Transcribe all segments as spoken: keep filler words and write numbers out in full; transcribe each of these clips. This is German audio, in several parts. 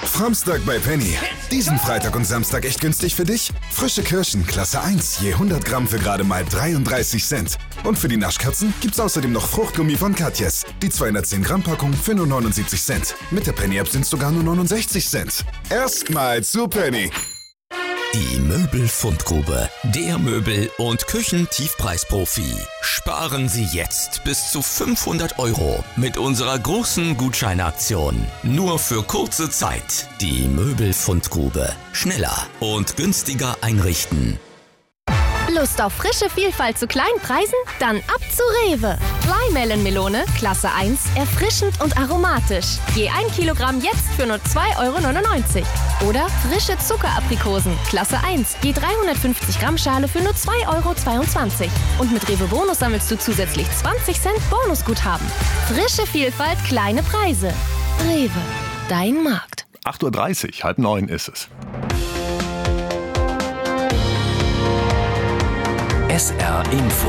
Samstag bei Penny. Diesen Freitag und Samstag echt günstig für dich? Frische Kirschen, Klasse eins, je hundert Gramm für gerade mal dreiunddreißig Cent. Und für die Naschkatzen gibt's außerdem noch Fruchtgummi von Katjes. Die zweihundertzehn Gramm Packung für nur neunundsiebzig Cent. Mit der Penny-App sind sogar nur neunundsechzig Cent. Erstmal zu Penny. Die Möbelfundgrube, der Möbel- und Küchentiefpreisprofi. Sparen Sie jetzt bis zu fünfhundert Euro mit unserer großen Gutscheinaktion. Nur für kurze Zeit. Die Möbelfundgrube. Schneller und günstiger einrichten. Lust auf frische Vielfalt zu kleinen Preisen? Dann ab zu Rewe. Fly-Melon-Melone, Klasse eins, erfrischend und aromatisch. Je ein Kilogramm jetzt für nur zwei Euro neunundneunzig. Oder frische Zuckeraprikosen, Klasse eins, je dreihundertfünfzig Gramm Schale für nur zwei Euro zweiundzwanzig. Und mit Rewe Bonus sammelst du zusätzlich zwanzig Cent Bonusguthaben. Frische Vielfalt, kleine Preise. Rewe, dein Markt. acht Uhr dreißig, halb neun ist es. S R Info.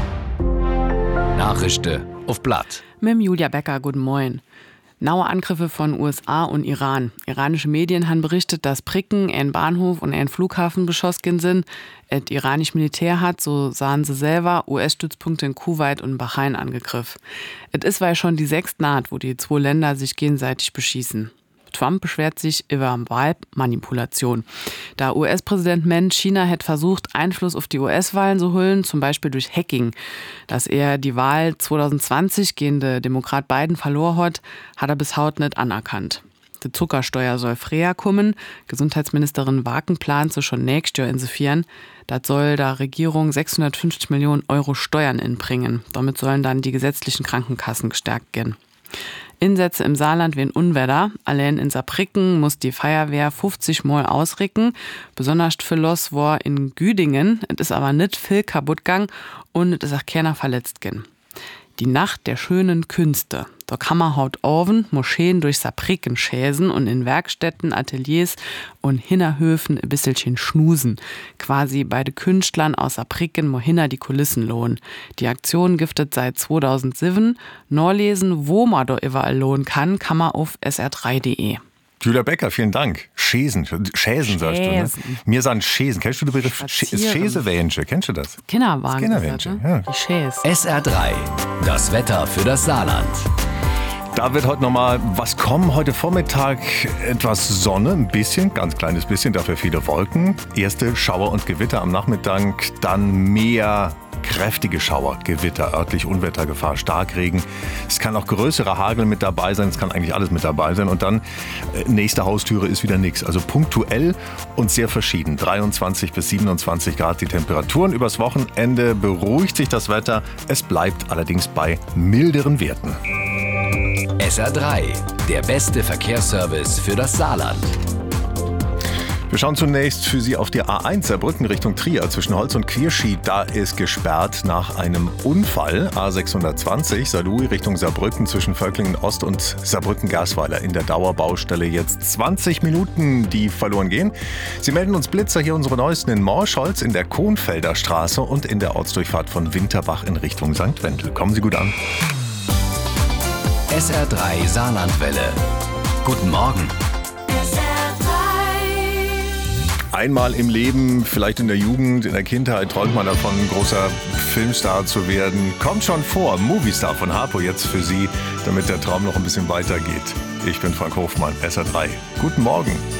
Nachrichten auf Blatt. Mit Julia Becker, guten Morgen. Naue Angriffe von U S A und Iran. Iranische Medien haben berichtet, dass Pricken, ein Bahnhof und ein Flughafen beschossen sind. Das iranische Militär hat, so sahen sie selber, U S-Stützpunkte in Kuwait und Bahrain angegriffen. Es ist weil schon die sechste Naht, wo die zwei Länder sich gegenseitig beschießen. Trump beschwert sich über Wahlmanipulation. Da U S-Präsident meint, China hätte versucht, Einfluss auf die U S-Wahlen zu holen, zum Beispiel durch Hacking. Dass er die Wahl zwanzig zwanzig gegen den Demokrat Biden verloren hat, hat er bis heute nicht anerkannt. Die Zuckersteuer soll freer kommen. Gesundheitsministerin Waken plant sie schon nächstes Jahr insifieren. Das soll der Regierung sechshundertfünfzig Millionen Euro Steuern inbringen. Damit sollen dann die gesetzlichen Krankenkassen gestärkt gehen. Insätze im Saarland wegen Unwetter. Allein in Saarbrücken muss die Feuerwehr fünfzig Mal ausrücken. Besonders viel los war in Güdingen. Es ist aber nicht viel kaputt gegangen und es ist auch keiner verletzt gegangen. Die Nacht der schönen Künste. Da kann man haut oben Moscheen durch Saarbrücken schäsen und in Werkstätten, Ateliers und Hinterhöfen ein bisschen schnusen. Quasi bei den Künstlern aus Saarbrücken mo hinter die Kulissen lohnen. Die Aktion giftet seit zweitausendsieben. Norlesen, wo man da überall lohnen kann, kann man auf s r drei punkt de. Julia Becker, vielen Dank. Schäsen, Schäsen sagst du, ne? Mir sagen Schäsen. Kennst du den Begriff Schäsewähnchen? Kennst du das? Kinderwagen. Kinderwähnchen, ja. Die Schäs. S R drei. Das Wetter für das Saarland. Da wird heute nochmal was kommen. Heute Vormittag etwas Sonne, ein bisschen, ganz kleines bisschen, dafür viele Wolken. Erste Schauer und Gewitter am Nachmittag, dann mehr kräftige Schauer, Gewitter, örtlich Unwettergefahr, Starkregen. Es kann auch größere Hagel mit dabei sein, es kann eigentlich alles mit dabei sein. Und dann, äh, nächste Haustüre ist wieder nichts. Also punktuell und sehr verschieden. dreiundzwanzig bis siebenundzwanzig Grad die Temperaturen. Übers Wochenende beruhigt sich das Wetter. Es bleibt allerdings bei milderen Werten. S R drei, der beste Verkehrsservice für das Saarland. Wir schauen zunächst für Sie auf die A eins Saarbrücken Richtung Trier zwischen Holz und Quierschied. Da ist gesperrt nach einem Unfall. A sechshundertzwanzig Saarlouis Richtung Saarbrücken zwischen Völklingen Ost und Saarbrücken-Garsweiler in der Dauerbaustelle. Jetzt zwanzig Minuten, die verloren gehen. Sie melden uns Blitzer, hier unsere neuesten in Morschholz, in der Kohnfelder Straße und in der Ortsdurchfahrt von Winterbach in Richtung Sankt Wendel. Kommen Sie gut an. S R drei Saarlandwelle. Guten Morgen. Einmal im Leben, vielleicht in der Jugend, in der Kindheit, träumt man davon, ein großer Filmstar zu werden. Kommt schon vor, Movistar von Harpo jetzt für Sie, damit der Traum noch ein bisschen weitergeht. Ich bin Frank Hofmann, S R drei. Guten Morgen.